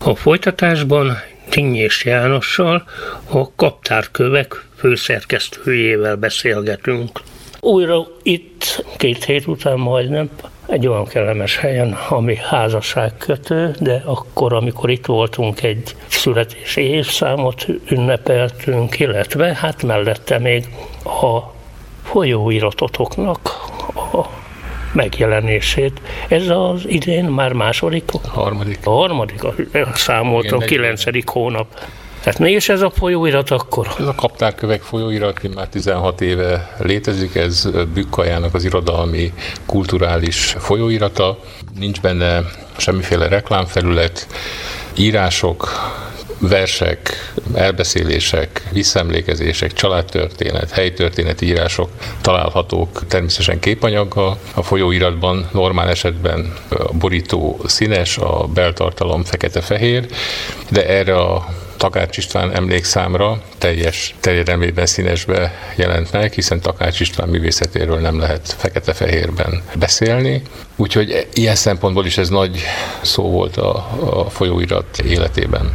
A folytatásban Tinnyés Jánossal, a Kaptárkövek főszerkesztőjével beszélgetünk. Újra itt 2 hét után majdnem egy olyan kellemes helyen, ami házasságkötő, de akkor, amikor itt voltunk, egy születési évszámot ünnepeltünk, illetve hát mellette még a folyóiratotoknak a megjelenését. Ez az idén már második? Harmadik, számoltam, 9. hónap. Tehát mi is ez a folyóirat akkor? Ez a Kaptárkövek folyóirat már 16 éve létezik, ez Bükk-Kalljának az irodalmi, kulturális folyóirata. Nincs benne semmiféle reklámfelület, írások, versek, elbeszélések, visszaemlékezések, családtörténet, helytörténeti írások találhatók természetesen képanyaggal. A folyóiratban normál esetben a borító színes, a beltartalom fekete-fehér, de erre a Takács István emlékszámra teljes terjedelmében színesbe jelent meg, hiszen Takács István művészetéről nem lehet fekete-fehérben beszélni. Úgyhogy ilyen szempontból is ez nagy szó volt a folyóirat életében.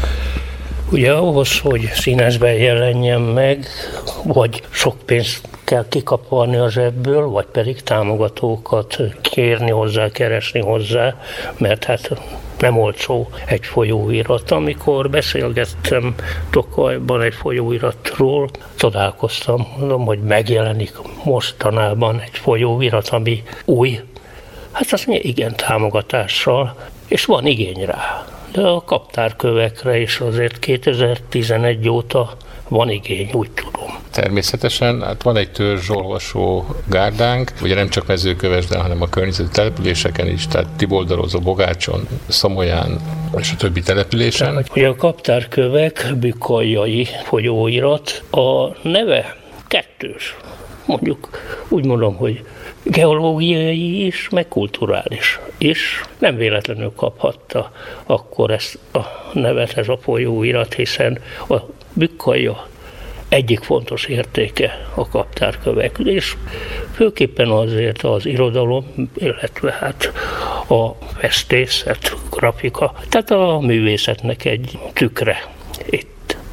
Ugye ahhoz, hogy színesben jelenjen meg, vagy sok pénzt kell kikaparni a zsebből, vagy pedig támogatókat kérni hozzá, keresni hozzá, mert hát nem olcsó egy folyóirat. Amikor beszélgettem Tokajban egy folyóiratról, csodálkoztam, mondom, hogy megjelenik mostanában egy folyóirat, ami új. Hát azt mondja, igen, támogatással, és van igény rá. De a Kaptárkövekre is azért 2011 óta van igény, úgy tudom. Természetesen, hát van egy törzsolvasó gárdánk, ugye nem csak Mezőkövesden, hanem a környező településeken is, tehát Tiboldalozó, Bogácson, Szomolyán és a többi településen. Ugye a Kaptárkövek bükk-kalljai folyóirat, a neve kettős. Mondjuk úgy mondom, hogy geológiai is, meg kulturális is. Nem véletlenül kaphatta akkor ezt a nevet, ez a folyóirat, hiszen a Bükk-Kallja egyik fontos értéke a Kaptárkövek, és főképpen azért az irodalom, illetve hát a festészet, grafika, tehát a művészetnek egy tükre.